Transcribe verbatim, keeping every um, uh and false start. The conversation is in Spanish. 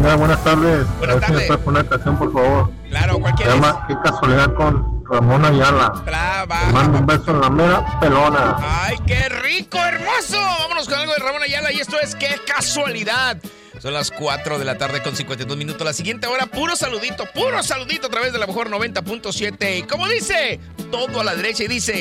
mira, buenas tardes. Buenas a ver tardes. si me puedes poner atención, por favor. Claro, cualquier. Se llama Qué casualidad con Ramón Ayala. Tra- va, Te mando va, un va. beso en la mera pelona. ¡Ay, qué rico, hermoso! Vámonos con algo de Ramón Ayala y esto es ¡Qué casualidad! Son las cuatro de la tarde con cincuenta y dos minutos. La siguiente hora, puro saludito, puro saludito a través de la mejor noventa punto siete. Y como dice, todo a la derecha y dice...